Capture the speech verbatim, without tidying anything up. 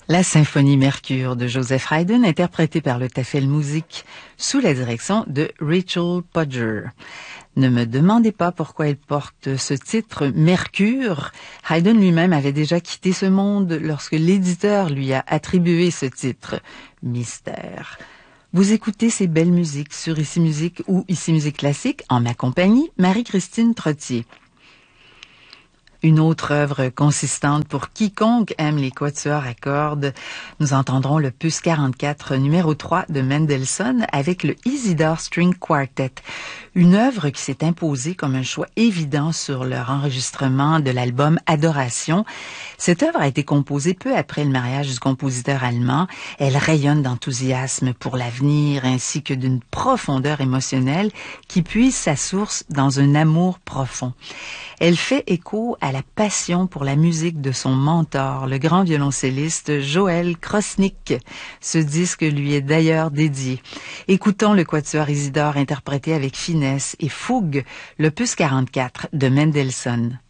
La symphonie Mercure de Joseph Haydn, interprétée par le Tafelmusik sous la direction de Rachel Podger. Ne me demandez pas pourquoi elle porte ce titre Mercure. Haydn lui-même avait déjà quitté ce monde lorsque l'éditeur lui a attribué ce titre. Mystère. Vous écoutez ces belles musiques sur Ici Musique ou Ici Musique Classique en ma compagnie, Marie-Christine Trottier. Une autre œuvre consistante pour quiconque aime les quatuors à cordes. Nous entendrons l'opus quarante-quatre numéro trois de Mendelssohn avec le Isidore String Quartet. Une œuvre qui s'est imposée comme un choix évident sur leur enregistrement de l'album Adoration. Cette œuvre a été composée peu après le mariage du compositeur allemand. Elle rayonne d'enthousiasme pour l'avenir ainsi que d'une profondeur émotionnelle qui puise sa source dans un amour profond. Elle fait écho à la passion pour la musique de son mentor, le grand violoncelliste Joël Krosnick. Ce disque lui est d'ailleurs dédié. Écoutons le quatuor Isidore interprété avec finesse et fougue l'opus quarante-quatre de Mendelssohn.